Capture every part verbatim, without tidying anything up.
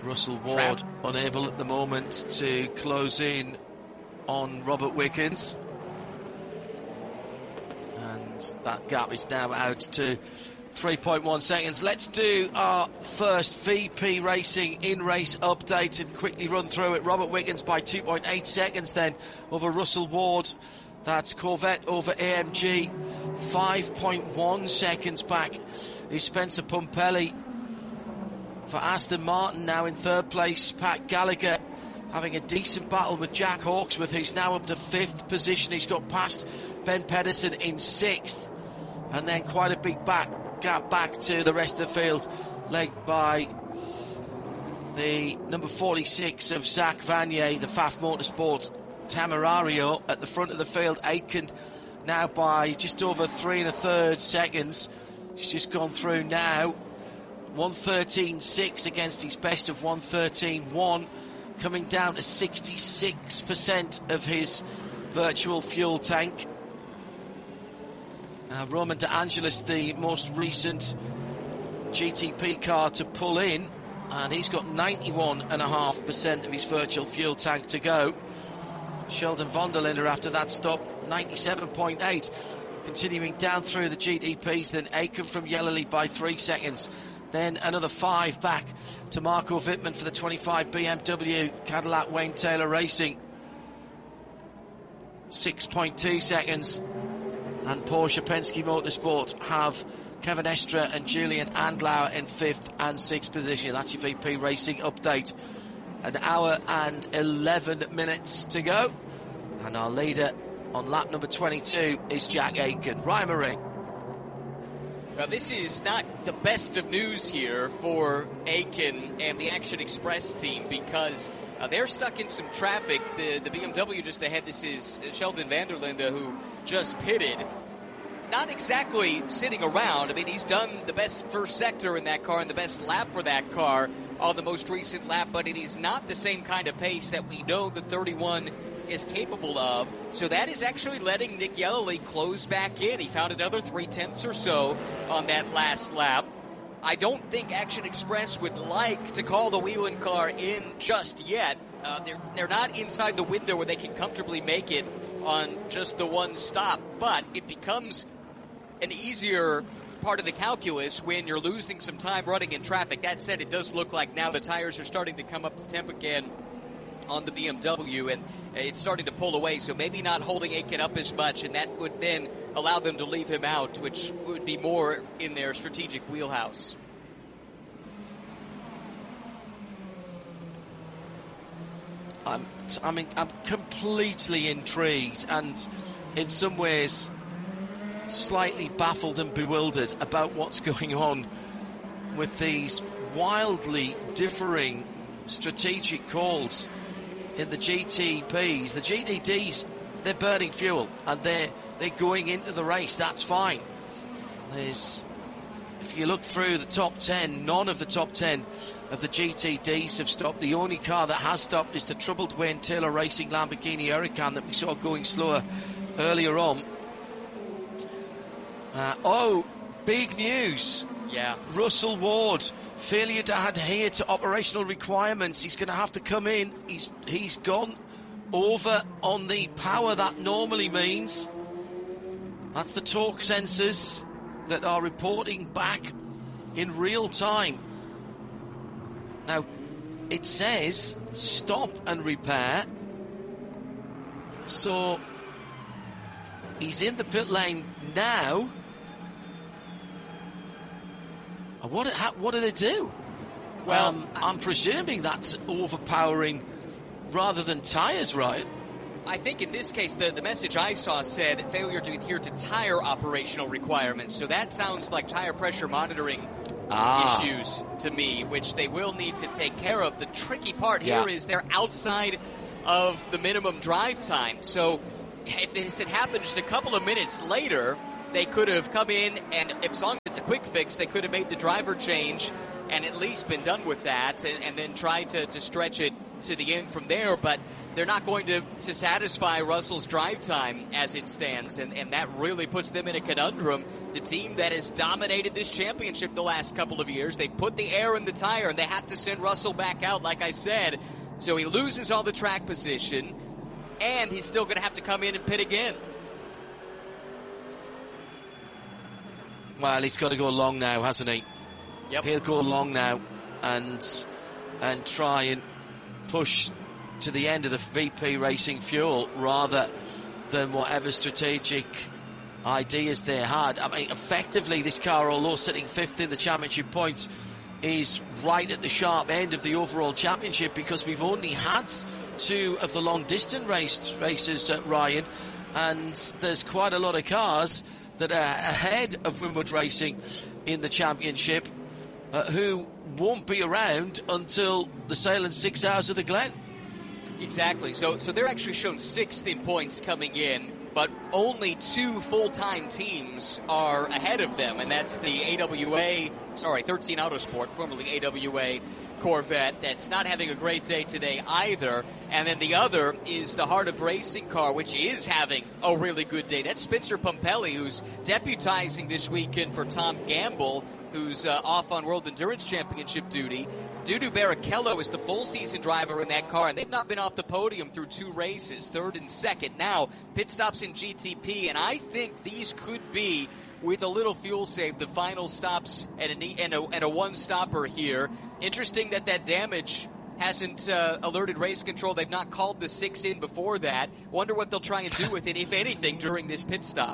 Russell Ward Trap. unable at the moment to close in on Robert Wickens. And that gap is now out to three point one seconds. Let's do our first V P Racing in-race update and quickly run through it. Robert Wickens by two point eight seconds then over Russell Ward. That's Corvette over A M G. five point one seconds back is Spencer Pumpelly. For Aston Martin now in third place, Pat Gallagher having a decent battle with Jack Hawksworth, who's now up to fifth position. He's got past Ben Pedersen in sixth, and then quite a big back gap back to the rest of the field, led by the number forty-six of Zach Vanier, the F A F Motorsport Temerario at the front of the field. Aitken now by just over three and a third seconds. He's just gone through now. one thirteen six against his best of one thirteen one, coming down to sixty-six percent of his virtual fuel tank. Uh, Roman De Angelis, the most recent G T P car to pull in, and he's got ninety-one point five percent of his virtual fuel tank to go. Sheldon von der Linde after that stop, ninety-seven point eight. Continuing down through the G T Ps, then Aitken from Yellerley by three seconds. Then another five back to Marco Wittmann for the twenty-five B M W Cadillac Wayne Taylor Racing. six point two seconds. And Porsche Penske Motorsport have Kevin Estre and Julian Andlauer in fifth and sixth position. That's your V P Racing update. An hour and eleven minutes to go. And our leader on lap number twenty-two is Jack Aitken. Ryan Murray. Now, this is not the best of news here for Aitken and the Action Express team, because uh, they're stuck in some traffic. The, the B M W just ahead, this is Sheldon van der Linde, who just pitted. Not exactly sitting around. I mean, he's done the best first sector in that car and the best lap for that car on the most recent lap, but it is not the same kind of pace that we know the thirty-one is capable of. So that is actually letting Nick Yellerley close back in. He found another three-tenths or so on that last lap. I don't think Action Express would like to call the Whelen car in just yet. Uh, they're, they're not inside the window where they can comfortably make it on just the one stop, but it becomes an easier part of the calculus when you're losing some time running in traffic. That said, it does look like now the tires are starting to come up to temp again on the B M W, and it's starting to pull away, so maybe not holding Aitken up as much, and that would then allow them to leave him out, which would be more in their strategic wheelhouse. I'm, I mean, I'm completely intrigued and in some ways slightly baffled and bewildered about what's going on with these wildly differing strategic calls in the G T Ps. The G T Ds, they're burning fuel and they're they're going into the race. That's fine. There's, if you look through the top ten, none of the top ten of the G T Ds have stopped. The only car that has stopped is the troubled Wayne Taylor Racing Lamborghini Huracan that we saw going slower earlier on. Uh, oh, big news. Yeah. Russell Ward, failure to adhere to operational requirements. He's going to have to come in. He's he's gone over on the power that normally means. That's the torque sensors that are reporting back in real time. Now, it says stop and repair. So he's in the pit lane now. What, how, what do they do? Well, um, I'm presuming that's overpowering rather than tyres, right? I think in this case, the, the message I saw said failure to adhere to tire operational requirements. So that sounds like tire pressure monitoring ah. issues to me, which they will need to take care of. The tricky part yeah. here is they're outside of the minimum drive time. So if this had happened just a couple of minutes later, they could have come in, and if, as long as it's a quick fix, they could have made the driver change and at least been done with that, and, and then tried to, to stretch it to the end from there. But they're not going to, to satisfy Russell's drive time as it stands, and, and that really puts them in a conundrum. The team that has dominated this championship the last couple of years, they put the air in the tire, and they have to send Russell back out, like I said. So he loses all the track position, and he's still going to have to come in and pit again. Well, he's got to go long now, hasn't he? Yep. He'll go long now and and try and push to the end of the V P Racing fuel rather than whatever strategic ideas they had. I mean, effectively, this car, although sitting fifth in the championship points, is right at the sharp end of the overall championship, because we've only had two of the long distance race, races at Ryan, and there's quite a lot of cars that are ahead of Winwood Racing in the championship uh, who won't be around until the Sale and Six Hours of the Glen. Exactly. So, so they're actually shown sixth in points coming in, but only two full-time teams are ahead of them, and that's the A W A, sorry, thirteen Autosport, formerly A W A Corvette, that's not having a great day today either. And then the other is the Heart of Racing car, which is having a really good day. That's Spencer Pumpelly, who's deputizing this weekend for Tom Gamble, who's uh, off on World Endurance Championship duty. Dudu Barrichello is the full-season driver in that car, and they've not been off the podium through two races, third and second. Now, pit stops in G T P, and I think these could be, with a little fuel save, the final stops and a, and a, and a one-stopper here. Interesting that that damage hasn't uh, alerted race control. They've not called the six in before that. Wonder what they'll try and do with it, if anything, during this pit stop.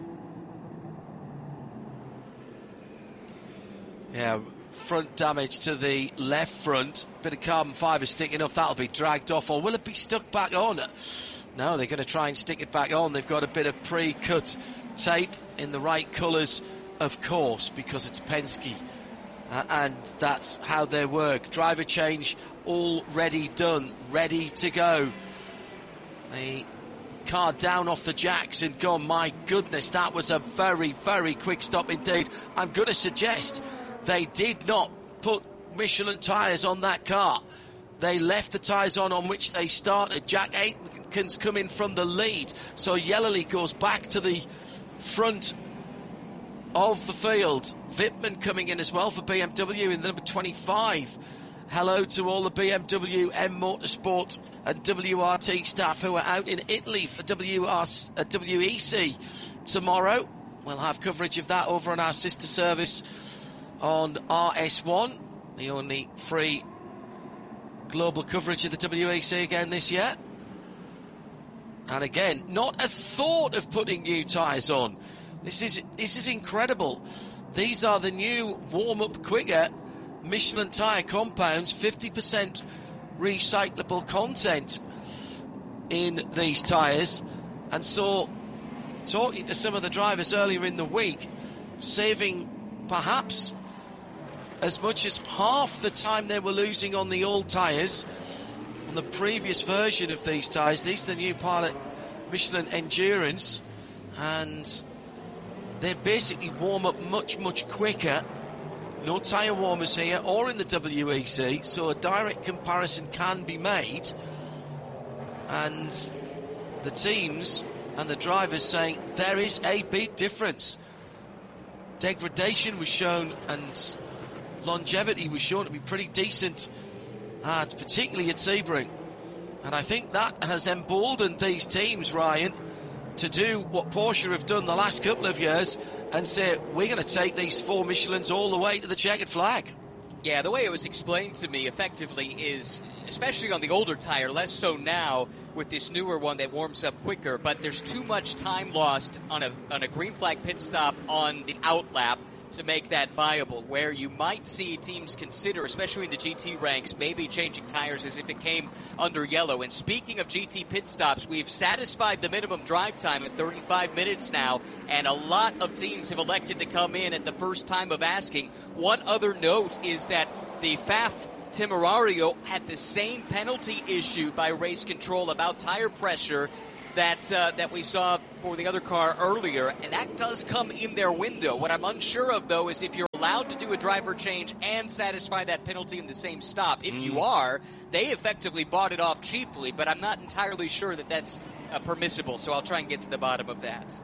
Yeah, front damage to the left front. Bit of carbon fibre sticking off. That'll be dragged off, or will it be stuck back on? No, they're going to try and stick it back on. They've got a bit of pre-cut tape in the right colours, of course, because it's Penske. Uh, and that's how they work. Driver change already done, ready to go. The car down off the jacks and gone. My goodness, that was a very, very quick stop indeed. I'm going to suggest they did not put Michelin tyres on that car. They left the tyres on on which they started. Jack Aitken's coming from the lead, so Yellowly goes back to the front of the field. Wittmann coming in as well for B M W in the number twenty-five. Hello to all the B M W M Motorsport and W R T staff who are out in Italy for W R, uh, W E C tomorrow. We'll have coverage of that over on our sister service on R S one, the only free global coverage of the W E C again this year. And again, not a thought of putting new tyres on. This is this is incredible. These are the new warm-up quicker Michelin tyre compounds, fifty percent recyclable content in these tyres. And so, talking to some of the drivers earlier in the week, saving perhaps as much as half the time they were losing on the old tyres, on the previous version of these tyres. These are the new Pilot Michelin Endurance, and they basically warm up much, much quicker. No tyre warmers here or in the W E C, so a direct comparison can be made. And the teams and the drivers saying there is a big difference. Degradation was shown and longevity was shown to be pretty decent, and particularly at Sebring. And I think that has emboldened these teams, Ryan, to do what Porsche have done the last couple of years and say, we're going to take these four Michelins all the way to the checkered flag. Yeah, the way it was explained to me effectively is, especially on the older tire, less so now with this newer one that warms up quicker, but there's too much time lost on a on a green flag pit stop on the out lap to make that viable, where you might see teams consider, especially in the G T ranks, maybe changing tires as if it came under yellow. And speaking of G T pit stops, we've satisfied the minimum drive time at thirty-five minutes now, and a lot of teams have elected to come in at the first time of asking. One other note is that the F A F Temerario had the same penalty issued by race control about tire pressure that uh, that we saw for the other car earlier, and that does come in their window. What I'm unsure of, though, is if you're allowed allowed to do a driver change and satisfy that penalty in the same stop? If mm. you are, they effectively bought it off cheaply, but I'm not entirely sure that that's uh, permissible, so I'll try and get to the bottom of that.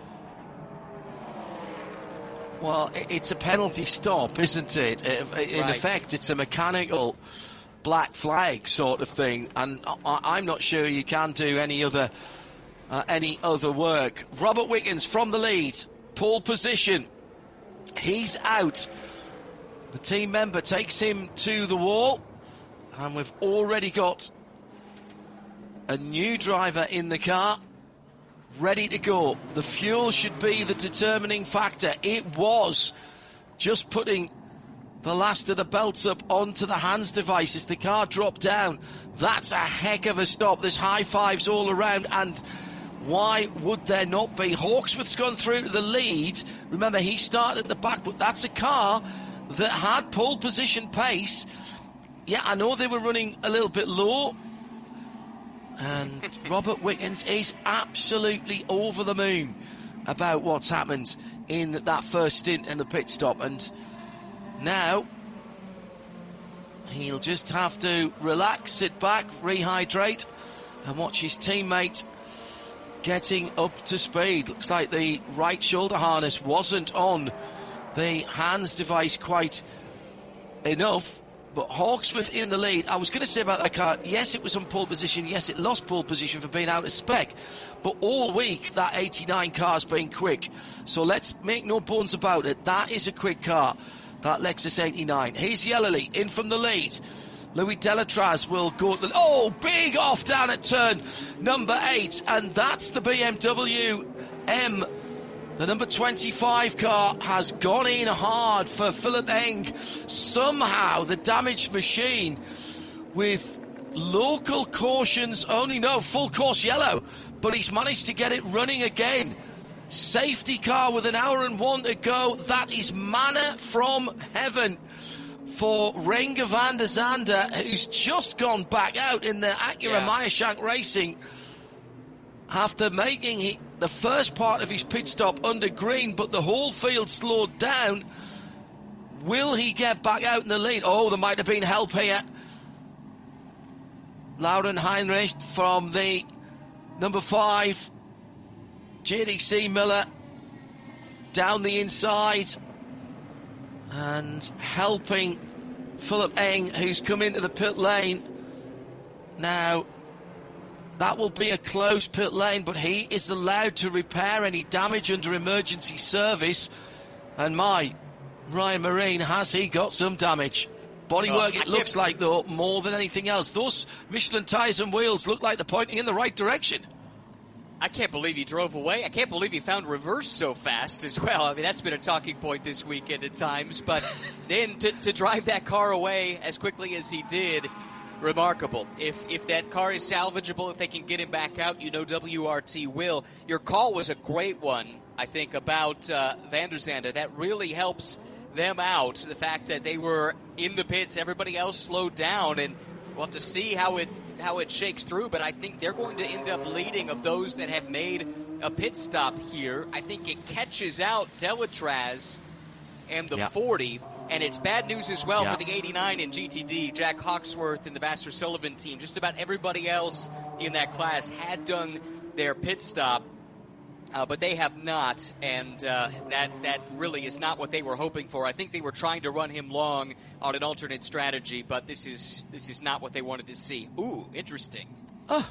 Well, it's a penalty stop, isn't it? In right. effect, it's a mechanical black flag sort of thing, and I'm not sure you can do any other uh, any other work. Robert Wickens from the lead, pole position. He's out. The team member takes him to the wall, and we've already got a new driver in the car, ready to go. The fuel should be the determining factor. It was just putting the last of the belts up onto the hands device as the car dropped down. That's a heck of a stop. There's high fives all around, and why would there not be? Hawksworth's gone through to the lead. Remember, he started at the back, but that's a car that had pole position pace. Yeah, I know they were running a little bit low, and Robert Wickens is absolutely over the moon about what's happened in that first stint in the pit stop. And now he'll just have to relax, sit back, rehydrate, and watch his teammate getting up to speed. Looks like the right shoulder harness wasn't on the hands device quite enough. But Hawksworth in the lead. I was going to say about that car, yes, it was on pole position. Yes, it lost pole position for being out of spec. But all week, that eighty-nine car's been quick. So let's make no bones about it. That is a quick car, that Lexus eighty-nine. Here's Yellowly in from the lead. Louis Delatraz will go at the... Oh, big off down at turn number eight. And that's the B M W M. The number twenty-five car has gone in hard for Philip Eng. Somehow the damaged machine, with local cautions only, no, full course yellow, but he's managed to get it running again. Safety car with an hour and one to go. That is manna from heaven for Renger van der Zande, who's just gone back out in the Acura yeah. Meyershank Racing after making he, the first part of his pit stop under green, but the whole field slowed down. Will he get back out in the lead? Oh, there might have been help here. Lauren Heinrich from the number five, J D C Miller, down the inside and helping Philip Eng, who's come into the pit lane. Now, that will be a closed pit lane, but he is allowed to repair any damage under emergency service. And my, Ryan Marine, has he got some damage? Bodywork, oh, it looks like, though, more than anything else. Those Michelin tyres and wheels look like they're pointing in the right direction. I can't believe he drove away. I can't believe he found reverse so fast as well. I mean, that's been a talking point this weekend at times. But then to, to drive that car away as quickly as he did, remarkable. If if that car is salvageable, if they can get him back out, you know W R T will. Your call was a great one, I think, about uh, Van der Zande. That really helps them out. The fact that they were in the pits, everybody else slowed down, and we'll have to see how it how it shakes through. But I think they're going to end up leading of those that have made a pit stop here. I think it catches out Delatraz and the yep. forty. And it's bad news as well yeah. for the eighty-nine in G T D, Jack Hawksworth and the Master Sullivan team. Just about everybody else in that class had done their pit stop, uh, but they have not, and uh, that that really is not what they were hoping for. I think they were trying to run him long on an alternate strategy, but this is this is not what they wanted to see. Ooh, interesting. Oh.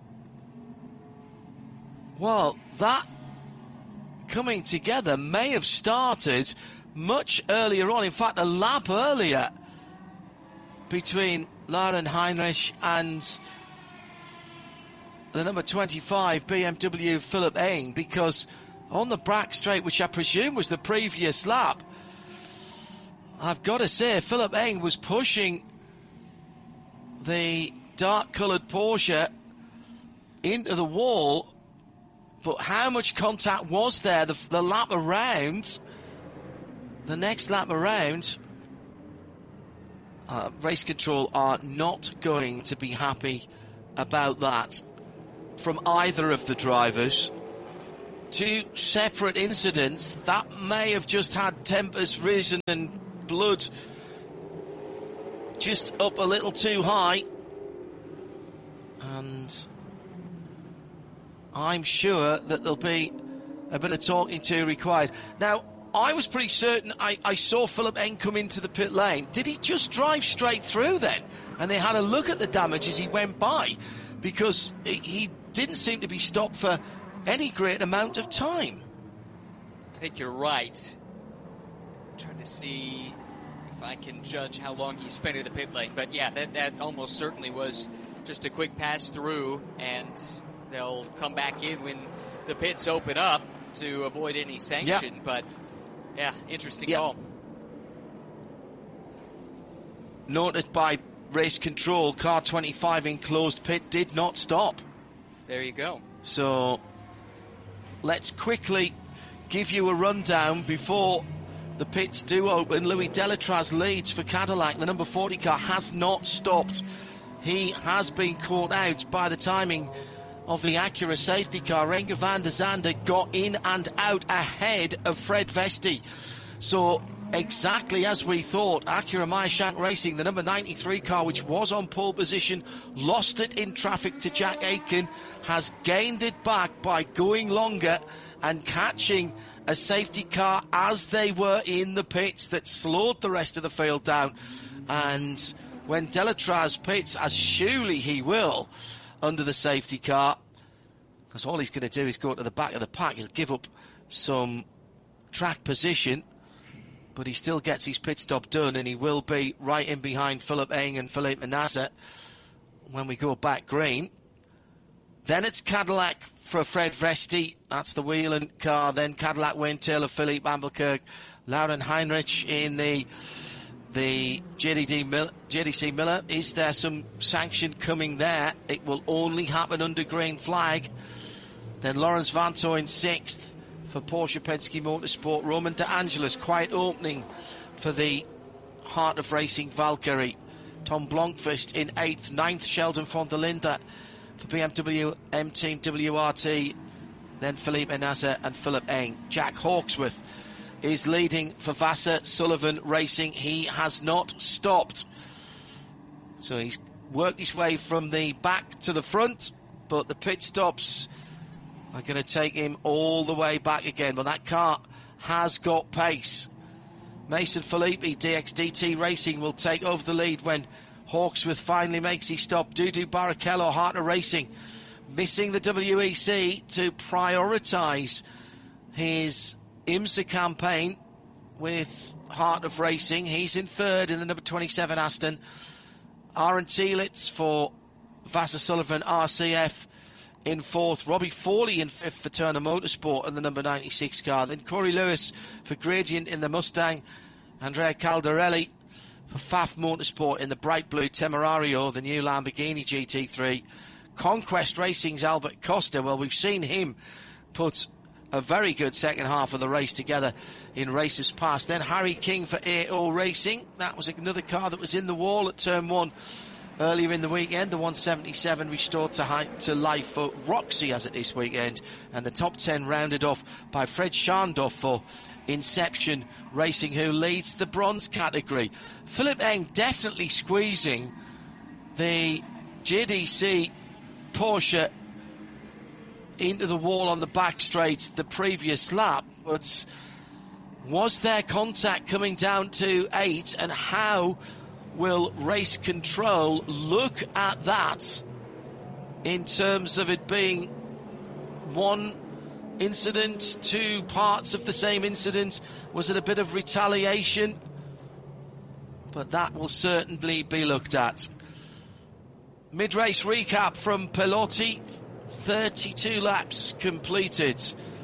Well, that coming together may have started much earlier on, in fact a lap earlier, between Lauren Heinrich and the number twenty-five B M W Philip Eng, because on the back straight, which I presume was the previous lap, I've got to say Philip Eng was pushing the dark coloured Porsche into the wall, but how much contact was there the, the lap around? The next lap around, uh, race control are not going to be happy about that from either of the drivers. two separate incidents. That may have just had tempers risen and blood just up a little too high. And I'm sure that there'll be a bit of talking to required. Now, I was pretty certain I, I saw Philip Eng come into the pit lane. Did he just drive straight through then? And they had a look at the damage as he went by, because he didn't seem to be stopped for any great amount of time. I think you're right. I'm trying to see if I can judge how long he spent in the pit lane. But yeah, that, that almost certainly was just a quick pass through, and they'll come back in when the pits open up to avoid any sanction. Yep. But yeah, interesting yep. call. Noted by race control, car twenty-five in closed pit did not stop. There you go. So let's quickly give you a rundown before the pits do open. Louis Delatraz leads for Cadillac. The number forty car has not stopped. He has been caught out by the timing of the Acura safety car. Renger van der Zande got in and out ahead of Fred Vesti. So exactly as we thought, Acura Meyer-Shank Racing, the number ninety-three car, which was on pole position, lost it in traffic to Jack Aitken, has gained it back by going longer and catching a safety car as they were in the pits that slowed the rest of the field down. And when Delatraz pits, as surely he will, under the safety car, because all he's going to do is go to the back of the pack. He'll give up some track position, but he still gets his pit stop done, and he will be right in behind Philip Eng and Felipe Nasr when we go back green. Then it's Cadillac for Fred Vesti. That's the Whelan car. Then Cadillac Wayne Taylor, Philippe Ambelkerk, Lauren Heinrich in the the J D D Mil- J D C Miller. Is there some sanction coming there? It will only happen under green flag. Then Lawrence Vanto in sixth for Porsche Penske Motorsport. Roman De Angelis, quiet opening for the Heart of Racing Valkyrie. Tom Blomqvist in eighth. Ninth, Sheldon von der Linde for B M W M Team W R T. Then Felipe Nasr and Philip Eng. Jack Hawksworth is leading for Vasser Sullivan Racing. He has not stopped. So he's worked his way from the back to the front, but the pit stops are going to take him all the way back again. But that car has got pace. Mason Filippi, D X D T Racing, will take over the lead when Hawksworth finally makes his stop. Dudu Barrichello, Heart of Racing, missing the W E C to prioritise his IMSA campaign with Heart of Racing. He's in third in the number twenty-seven Aston. Aaron Tielitz for Vasser Sullivan R C F in fourth. Robbie Foley in fifth for Turner Motorsport and the number ninety-six car. Then Corey Lewis for Gradient in the Mustang. Andrea Caldarelli for F A F Motorsport in the bright blue Temerario, the new Lamborghini G T three. Conquest Racing's Albert Costa. Well, we've seen him put a very good second half of the race together in races past. Then Harry King for A O Racing. That was another car that was in the wall at turn one earlier in the weekend. The one seventy-seven restored to, high, to life for Roxy as it this weekend. And the top ten rounded off by Fred Scharndorf for Inception Racing, who leads the bronze category. Philip Eng definitely squeezing the J D C Porsche into the wall on the back straight the previous lap, but was there contact coming down to eight, and how will race control look at that in terms of it being one incident, two parts of the same incident? Was it a bit of retaliation? But that will certainly be looked at. Mid-race recap from Pelotti. thirty-two laps completed.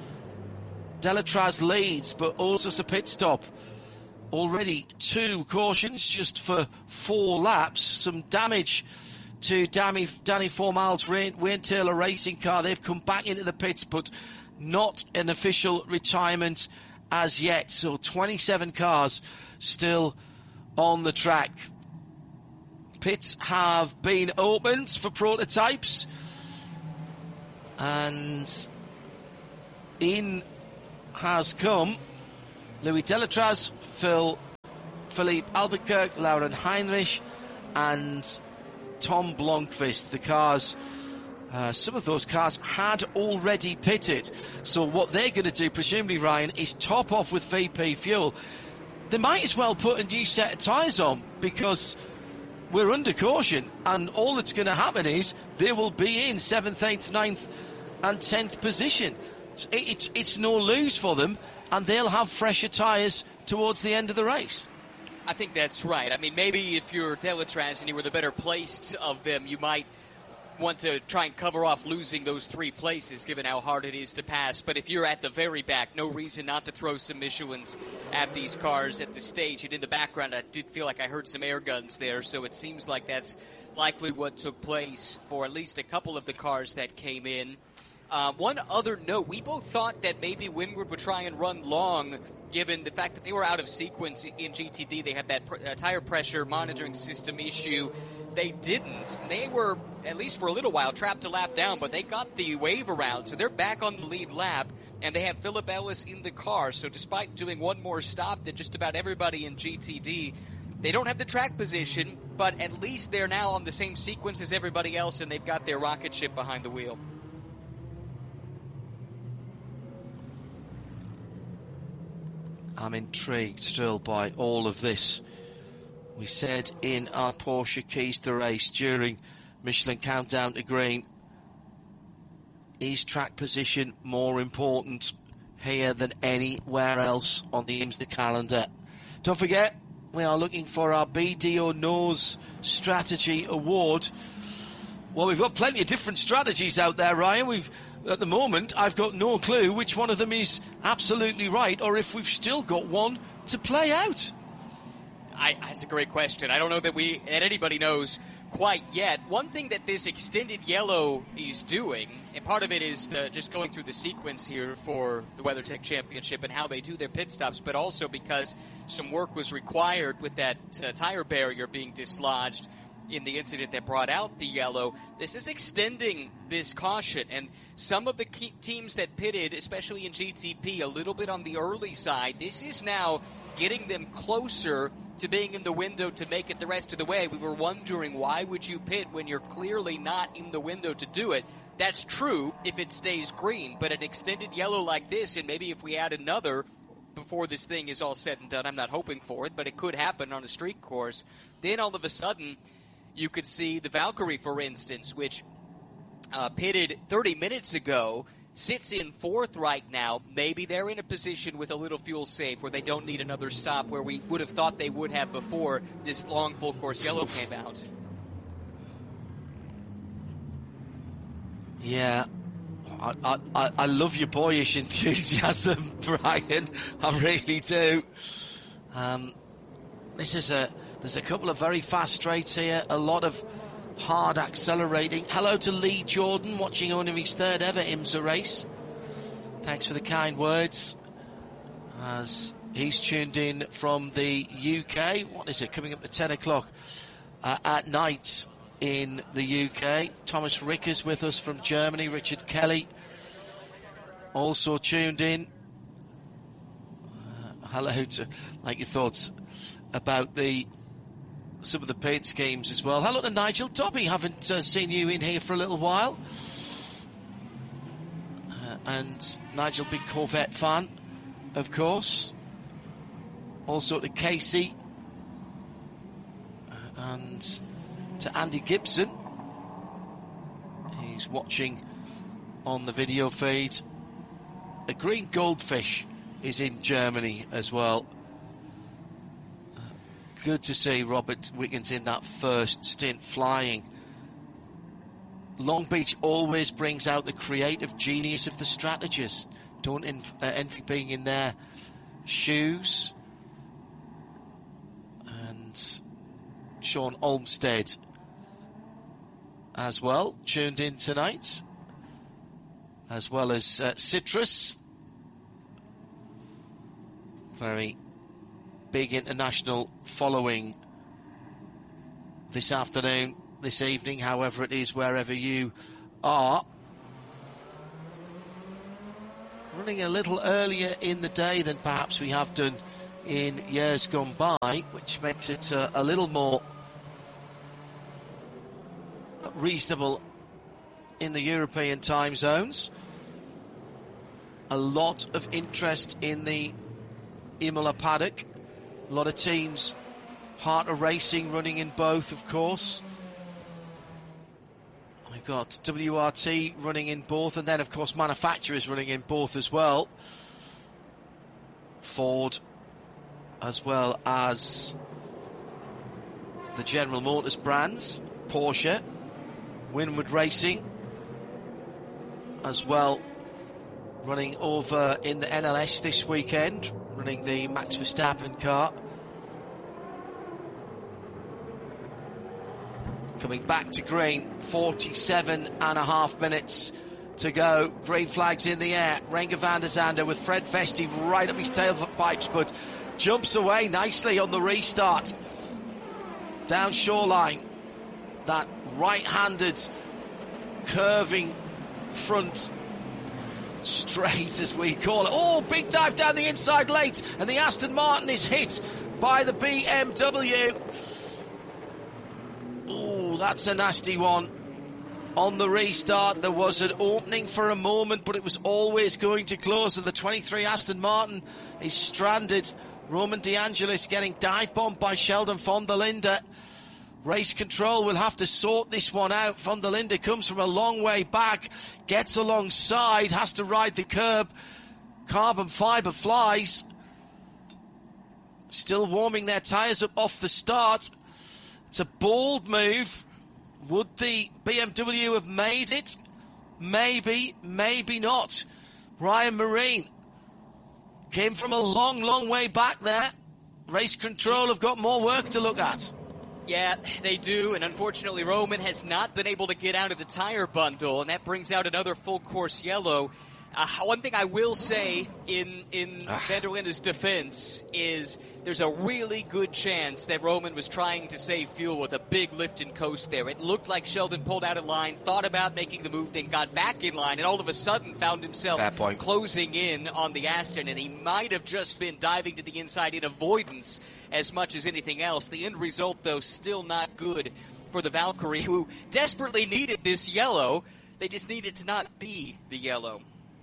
Delatraz leads, but also a pit stop. Already two cautions just for four laps. Some damage to Danny, Danny Formal's Wayne Taylor Racing car. They've come back into the pits, but not an official retirement as yet. So twenty-seven cars still on the track. Pits have been opened for prototypes, and in has come Louis Delatraz, Phil, Philippe Albuquerque, Lauren Heinrich, and Tom Blomqvist. The cars, uh, some of those cars had already pitted. So what they're going to do, presumably, Ryan, is top off with V P fuel. They might as well put a new set of tyres on, because we're under caution, and all that's going to happen is they will be in seventh, eighth, ninth and tenth position. It's, it's no lose for them, and they'll have fresher tyres towards the end of the race. I think that's right. I mean, maybe if you're Delatraz and you were the better placed of them, you might want to try and cover off losing those three places, given how hard it is to pass. But if you're at the very back, no reason not to throw some Michelin's at these cars at this stage. And in the background, I did feel like I heard some air guns there, so it seems like that's likely what took place for at least a couple of the cars that came in. Uh, one other note, we both thought that maybe Windward would try and run long, given the fact that they were out of sequence in G T D. They had that pr- uh, tire pressure monitoring system issue. They didn't. They were, at least for a little while, trapped a lap down, but they got the wave around, so they're back on the lead lap, and they have Philip Ellis in the car. So despite doing one more stop than just about everybody in G T D, they don't have the track position, but at least they're now on the same sequence as everybody else, and they've got their rocket ship behind the wheel. I'm intrigued still by all of this. We said in our Porsche Keys to Race during Michelin Countdown to Green, is track position more important here than anywhere else on the IMSA calendar? Don't forget, we are looking for our B D O Nose Strategy Award. Well, we've got plenty of different strategies out there, Ryan. We've At the moment, I've got no clue which one of them is absolutely right, or if we've still got one to play out. I, that's a great question. I don't know that we that anybody knows quite yet. One thing that this extended yellow is doing, and part of it is the, just going through the sequence here for the WeatherTech Championship and how they do their pit stops, but also because some work was required with that uh, tire barrier being dislodged in the incident that brought out the yellow. This is extending this caution, and some of the key teams that pitted, especially in G T P, a little bit on the early side, this is now getting them closer to being in the window to make it the rest of the way. We were wondering, why would you pit when you're clearly not in the window to do it? That's true if it stays green, but an extended yellow like this, and maybe if we add another before this thing is all said and done, I'm not hoping for it, but it could happen on a street course, then all of a sudden you could see the Valkyrie, for instance, which uh, pitted thirty minutes ago, sits in fourth right now. Maybe they're in a position with a little fuel safe where they don't need another stop, where we would have thought they would have before this long full course yellow came out. Yeah, I, I, I love your boyish enthusiasm, Brian. I really do. Um, this is a there's a couple of very fast straights here, a lot of hard accelerating. Hello to Lee Jordan, watching only his third ever IMSA race. Thanks for the kind words. As he's tuned in from the U K. What is it, coming up to ten o'clock uh, at night in the U K. Thomas Rickers with us from Germany. Richard Kelly also tuned in. Uh, hello to, like, your thoughts about the some of the paid schemes as well. Hello to Nigel Dobby, haven't uh, seen you in here for a little while. Uh, and Nigel, big Corvette fan, of course. Also to Casey. Uh, and to Andy Gibson. He's watching on the video feed. A green goldfish is in Germany as well. Good to see Robert Wickens in that first stint flying. Long Beach always brings out the creative genius of the strategists. Don't env- uh, envy being in their shoes. And Sean Olmsted as well, tuned in tonight. As well as uh, Citrus. Very big international following this afternoon, this evening, however it is, wherever you are. running a little earlier in the day than perhaps we have done in years gone by, which makes it uh, a little more reasonable in the European time zones. A lot of interest in the Imola paddock. A lot of teams, Heart of Racing running in both, of course. We've got W R T running in both, and then, of course, manufacturers running in both as well. Ford, as well as the General Motors brands, Porsche, Winward Racing, as well, running over in the N L S this weekend, running the Max Verstappen car. Coming back to green, forty-seven and a half minutes to go. Green flags in the air. Renger van der Zande with Fred Vesti right up his tailpipes, but jumps away nicely on the restart. Down shoreline, that right-handed curving front straight, as we call it. Oh, big dive down the inside late, and the Aston Martin is hit by the B M W. Oh, that's a nasty one. On the restart, there was an opening for a moment, but it was always going to close, and the twenty-three Aston Martin is stranded. Roman De Angelis getting dive bombed by Sheldon van der Linde. Race control will have to sort this one out. Van der Linde comes from a long way back, gets alongside, has to ride the curb. Carbon fibre flies. Still warming their tyres up off the start. It's a bold move. Would the B M W have made it? Maybe, maybe not. Ryan Marine came from a long, long way back there. Race control have got more work to look at. Yeah, they do, and unfortunately Roman has not been able to get out of the tire bundle, and that brings out another full course yellow. Uh, one thing I will say in in van der Linde's defense is there's a really good chance that Roman was trying to save fuel with a big lift and coast there. It looked like Sheldon pulled out of line, thought about making the move, then got back in line, and all of a sudden found himself closing in on the Aston, and he might have just been diving to the inside in avoidance as much as anything else. The end result, though, still not good for the Valkyrie, who desperately needed this yellow. They just needed to not be the yellow.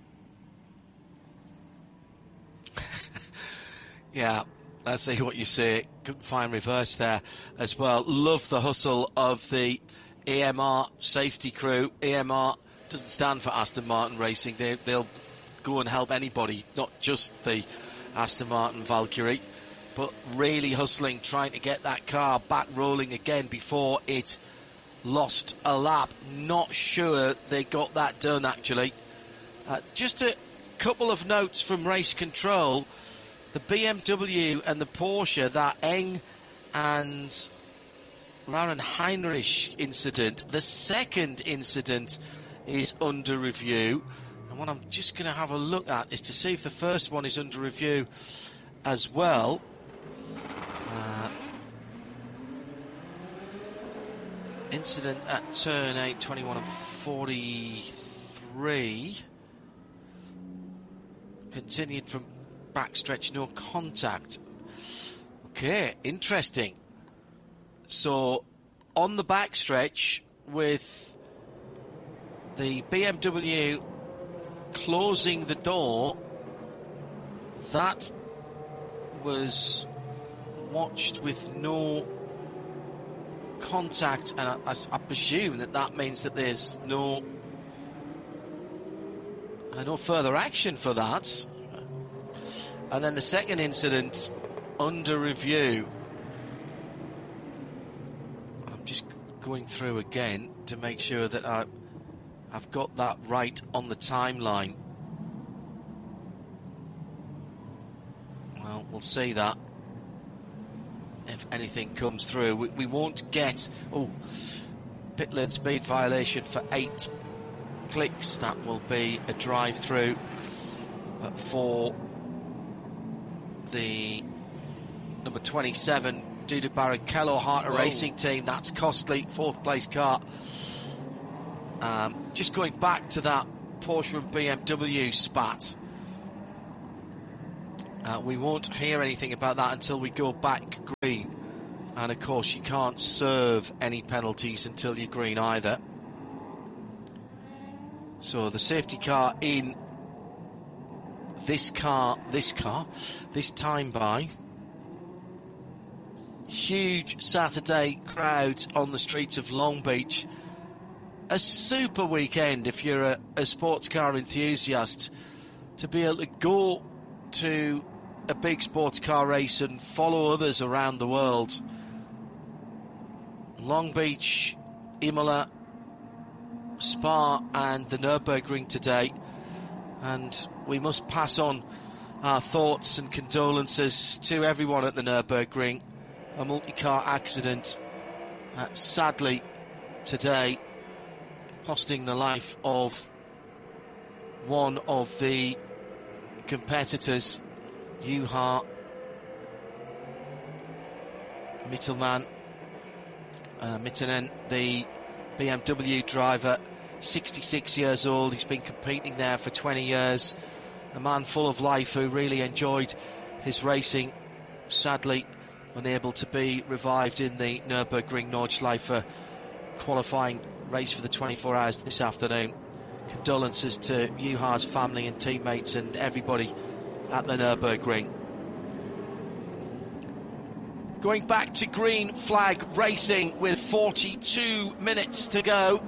Yeah, I see what you say. Couldn't find reverse there as well. Love the hustle of the A M R safety crew. A M R doesn't stand for Aston Martin Racing. They, they'll go and help anybody, not just the Aston Martin Valkyrie, but really hustling, trying to get that car back rolling again before it lost a lap. Not sure they got that done, actually. Uh, just a couple of notes from race control. The B M W and the Porsche, that Eng and Lauren Heinrich incident, the second incident is under review. And what I'm just going to have a look at is to see if the first one is under review as well. Uh, incident at turn eight, twenty-one and forty-three. Continued from backstretch, no contact. Okay, interesting. So, on the backstretch, with the B M W closing the door, that was watched with no contact, and I, I, I presume that that means that there's no uh, no further action for that. And then the second incident under review. I'm just going through again to make sure that I, I've got that right on the timeline. Well, we'll see that if anything comes through. We, we won't get... Oh, pit lane speed violation for eight clicks. That will be a drive-through for the number twenty-seven Dudu Barrichello Heart of Racing team. That's costly, fourth place car. Um, just going back to that Porsche and B M W spat, Uh, we won't hear anything about that until we go back green. And of course, you can't serve any penalties until you're green either. So the safety car in this car, this car, this time by. Huge Saturday crowds on the streets of Long Beach. A super weekend if you're a, a sports car enthusiast, to be able to go to a big sports car race and follow others around the world. Long Beach, Imola, Spa and the Nürburgring today, and we must pass on our thoughts and condolences to everyone at the Nürburgring. A multi-car accident, uh, sadly today, costing the life of one of the competitors, Juha Mittelman, uh, Mittinen, the B M W driver, sixty-six years old. He's been competing there for twenty years. A man full of life who really enjoyed his racing. Sadly, unable to be revived in the Nürburgring Nordschleife qualifying race for the twenty-four hours this afternoon. Condolences to Juha's family and teammates and everybody at the Nürburgring. Going back to green flag racing with forty-two minutes to go.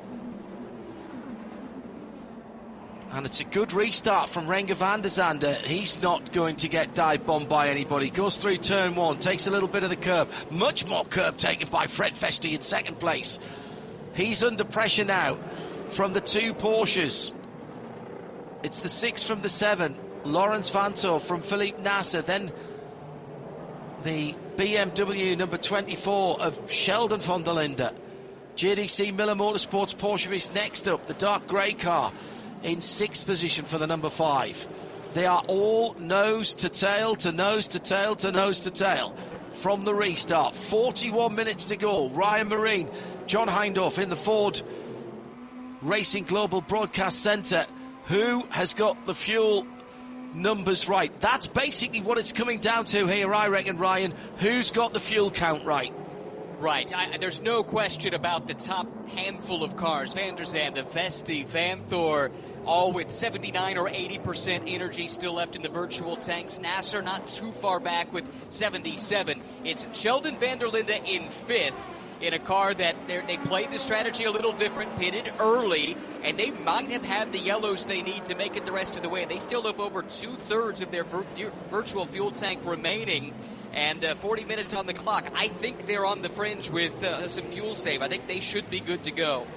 And it's a good restart from Renger van der Zande. He's not going to get dive bombed by anybody. Goes through turn one, takes a little bit of the curb. Much more curb taken by Fred Vesti in second place. He's under pressure now from the two Porsches. It's the six from the seven. Lawrence Vanthoor from Philippe Nasser. Then the B M W number twenty-four of Sheldon von der Linde. J D C Miller Motorsports Porsche is next up. The dark grey car in sixth position for the number five. They are all nose to tail to nose to tail to nose to tail from the restart. forty-one minutes to go. Ryan Marine, John Hindhaugh in the Ford Racing Global Broadcast Centre. Who has got the fuel numbers right? That's basically what it's coming down to here, I reckon, Ryan. Who's got the fuel count right? Right, I, there's no question about the top handful of cars. Van der Zande, Vesti, Vanthoor, all with seventy-nine or eighty percent energy still left in the virtual tanks. Nasser not too far back with seventy-seven. It's Sheldon van der Linde in fifth in a car that they played the strategy a little different, pitted early, and they might have had the yellows they need to make it the rest of the way. They still have over two-thirds of their vir- virtual fuel tank remaining. And uh, forty minutes on the clock. I think they're on the fringe with uh, some fuel save. I think they should be good to go.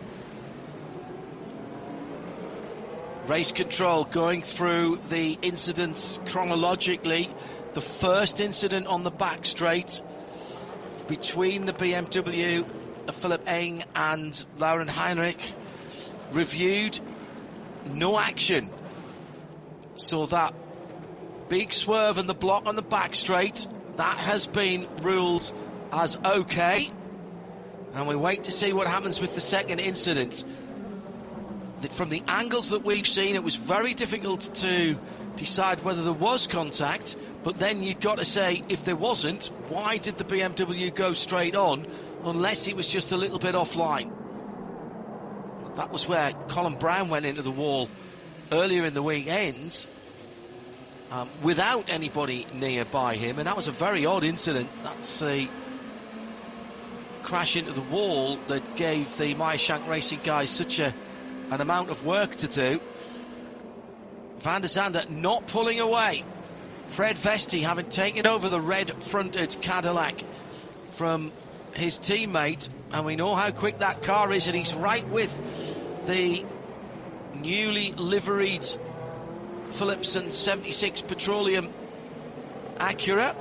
Race control going through the incidents chronologically. The first incident on the back straight between the B M W, Philipp Eng and Lauren Heinrich. Reviewed, no action. So that big swerve and the block on the back straight, that has been ruled as okay. And we wait to see what happens with the second incident. From the angles that we've seen, it was very difficult to decide whether there was contact, but then you've got to say, if there wasn't, why did the B M W go straight on, unless it was just a little bit offline? That was where Colin Brown went into the wall earlier in the weekend. Um, without anybody nearby him, and that was a very odd incident. That's the crash into the wall that gave the Meyer-Shank Racing guys such a an amount of work to do. Van der Zande not pulling away. Fred Vesti having taken over the red-fronted Cadillac from his teammate, and we know how quick that car is, and he's right with the newly liveried Philipson seventy-six Petroleum Acura.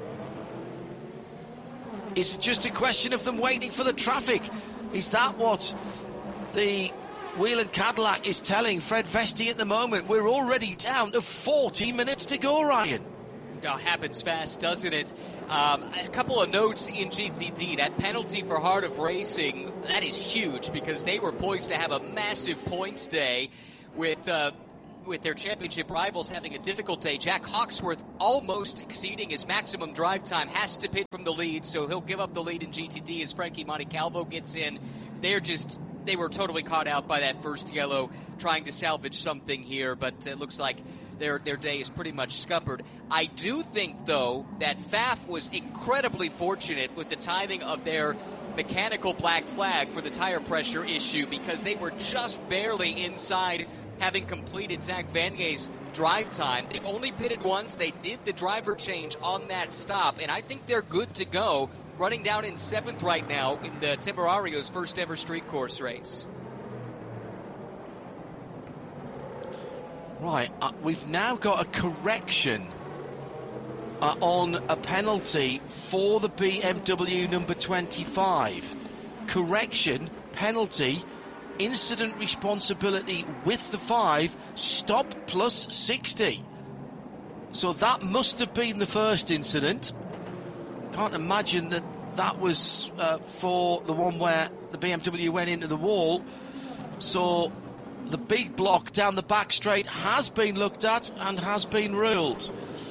It's just a question of them waiting for the traffic. Is that what the Whelen Cadillac is telling Fred Vesti at the moment? We're already down to forty minutes to go, Ryan. Oh, happens fast, doesn't it? Um, a couple of notes in G T D. That penalty for Heart of Racing, that is huge, because they were poised to have a massive points day with... Uh, with their championship rivals having a difficult day. Jack Hawksworth almost exceeding his maximum drive time, has to pit from the lead, so he'll give up the lead in G T D as Frankie Montecalvo gets in. They're just, they were totally caught out by that first yellow, trying to salvage something here, but it looks like their their day is pretty much scuppered. I do think, though, that F A F was incredibly fortunate with the timing of their mechanical black flag for the tire pressure issue, because they were just barely inside having completed Zach Vanye's drive time. They only pitted once. They did the driver change on that stop, and I think they're good to go, running down in seventh right now in the Temerario's first ever street course race. Right, uh, we've now got a correction uh, on a penalty for the B M W number twenty-five. Correction, penalty, incident responsibility with the five, stop plus sixty. So that must have been the first incident. Can't imagine that that was uh, for the one where the B M W went into the wall. So the big block down the back straight has been looked at and has been ruled.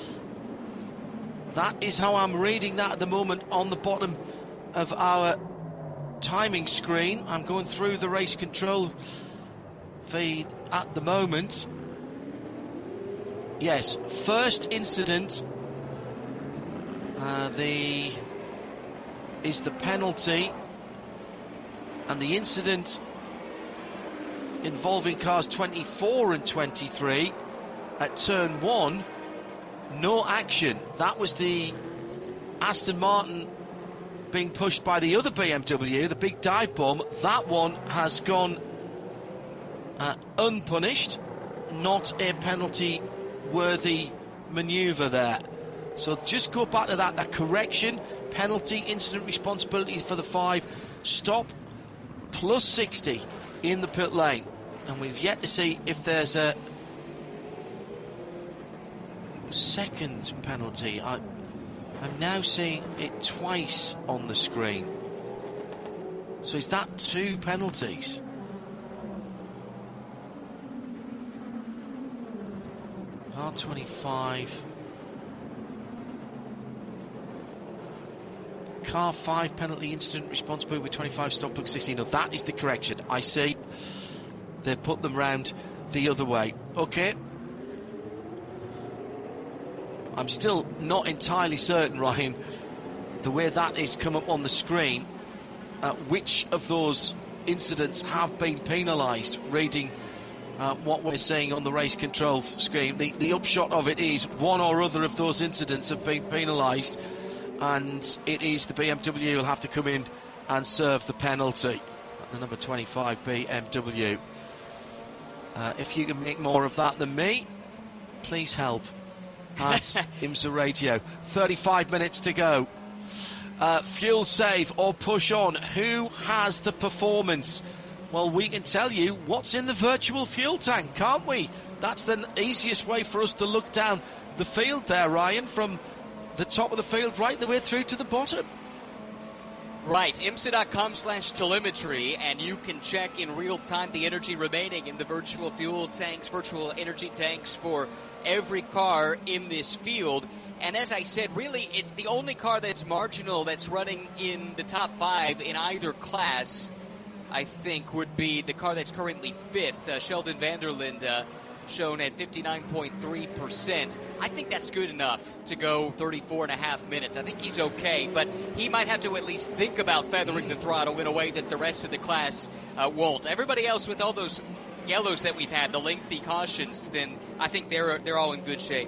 That is how I'm reading that at the moment on the bottom of our timing screen. I'm going through the race control feed at the moment. Yes, first incident uh, the is the penalty, and the incident involving cars twenty-four and twenty-three at turn one, no action. That was the Aston Martin being pushed by the other B M W, the big dive bomb. That one has gone uh, unpunished, not a penalty worthy manoeuvre there. So just go back to that, that correction, penalty, incident responsibility for the five, stop plus sixty in the pit lane. And we've yet to see if there's a second penalty. I, I'm now seeing it twice on the screen. So is that two penalties? R twenty-five. Car five penalty, incident responsibility with twenty-five, stop plus sixteen. No, that is the correction. I see. They've put them round the other way. Okay. I'm still not entirely certain, Ryan, the way that is come up on the screen, uh, which of those incidents have been penalised, reading uh, what we're seeing on the race control screen. The, the upshot of it is one or other of those incidents have been penalised, and it is the B M W who will have to come in and serve the penalty. The number twenty-five B M W. Uh, if you can make more of that than me, please help at IMSA Radio. thirty-five minutes to go. Uh, fuel save or push on. Who has the performance? Well, we can tell you what's in the virtual fuel tank, can't we? That's the easiest way for us to look down the field there, Ryan, from the top of the field right the way through to the bottom. Right, IMSA.com slash telemetry, and you can check in real time the energy remaining in the virtual fuel tanks, virtual energy tanks for every car in this field. And as I said, really, it, the only car that's marginal that's running in the top five in either class, I think, would be the car that's currently fifth, uh, Sheldon Vanderlinde, shown at fifty-nine point three percent. I think that's good enough to go thirty-four and a half minutes. I think he's okay, but he might have to at least think about feathering the throttle in a way that the rest of the class uh, won't. Everybody else with all those yellows that we've had, the lengthy cautions, then I think they're they're all in good shape.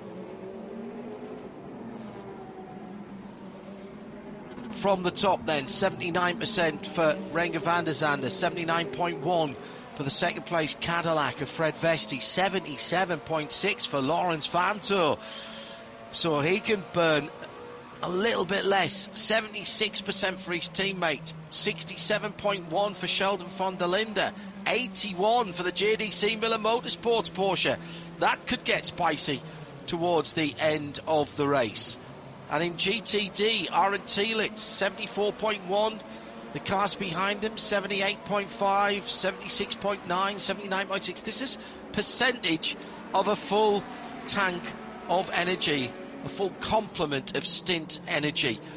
From the top then, seventy-nine percent for Renger van der Zande, seventy-nine point one for the second place Cadillac of Fred Vesti, seventy-seven point six for Lawrence Vantour. So he can burn a little bit less, seventy-six percent for his teammate, sixty-seven point one for Sheldon van der Linde, eighty-one for the J D C Miller Motorsports Porsche. That could get spicy towards the end of the race. And in G T D, Aaron Telitz, seventy-four point one The cars behind him, seventy-eight point five, seventy-six point nine, seventy-nine point six. This is percentage of a full tank of energy, a full complement of stint energy.